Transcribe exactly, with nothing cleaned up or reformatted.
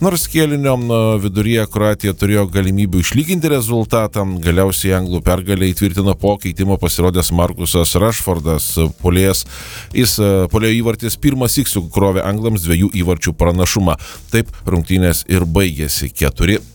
Nors kėlinio viduryje Kroatija turėjo galimybių išlyginti rezultatą, galiausiai anglų pergalę įtvirtino po keitimo pasirodęs Markusas Rashfordas. Puolėjas, jis puolėjo įvartis pirmąsyk sukrovė anglams dviejų įvarčių pranašumą. Taip rungtynės ir baigėsi keturi